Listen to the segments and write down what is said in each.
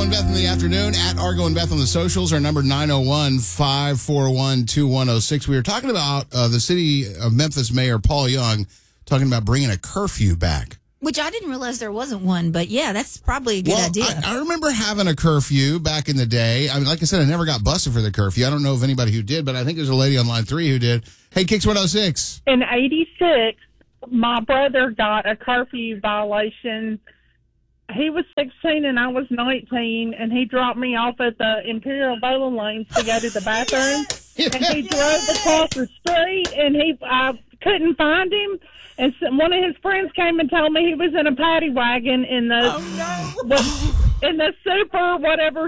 and Beth in the afternoon at Argo and Beth on the socials. Our number 901-541-2106. We were talking about the city of Memphis Mayor Paul Young talking about bringing a curfew back. Which I didn't realize there wasn't one, but yeah, that's probably a good idea. I remember having a curfew back in the day. I mean, like I said, I never got busted for the curfew. I don't know of anybody who did, but I think there's a lady on line 3 who did. Hey, Kicks 106. In 86, my brother got a curfew violation. He was 16 and I was 19, and he dropped me off at the Imperial Bowling Lanes to go to the bathroom. And he drove across the street, and I couldn't find him. And so one of his friends came and told me he was in a paddy wagon in the in the super whatever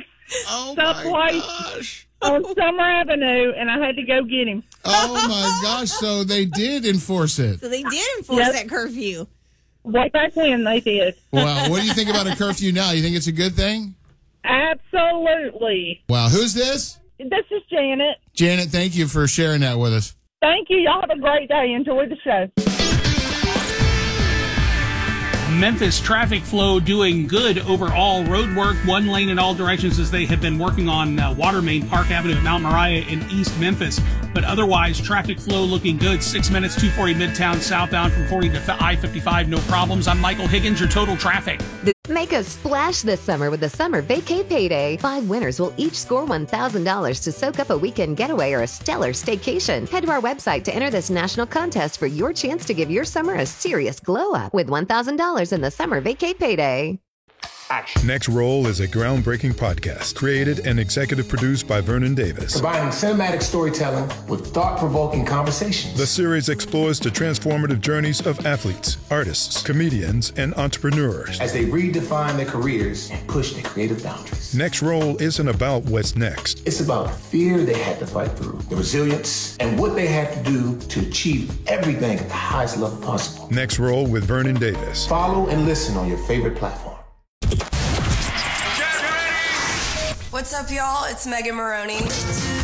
place on Summer Avenue, and I had to go get him. Oh my gosh! So they did enforce it. So they did enforce that curfew. Way back then, they did. Well, what do you think about a curfew now? You think it's a good thing? Absolutely. Wow, who's this? This is Janet. Janet, thank you for sharing that with us. Thank you. Y'all have a great day. Enjoy the show. Memphis traffic flow doing good overall. Road work, one lane in all directions as they have been working on Water Main Park Avenue at Mount Moriah in East Memphis. But otherwise, traffic flow looking good. 6 minutes, 240 Midtown southbound from 40 to I-55, no problems. I'm Michael Higgins, your total traffic. Make a splash this summer with the Summer Vacay Payday. 5 winners will each score $1,000 to soak up a weekend getaway or a stellar staycation. Head to our website to enter this national contest for your chance to give your summer a serious glow up with $1,000 in the Summer Vacay Payday. Action. Next Roll is a groundbreaking podcast created and executive produced by Vernon Davis. Combining cinematic storytelling with thought-provoking conversations. The series explores the transformative journeys of athletes, artists, comedians, and entrepreneurs as they redefine their careers and push their creative boundaries. Next Roll isn't about what's next. It's about the fear they had to fight through, the resilience, and what they had to do to achieve everything at the highest level possible. Next Roll with Vernon Davis. Follow and listen on your favorite platform. What's up, y'all? It's Megan Maroney.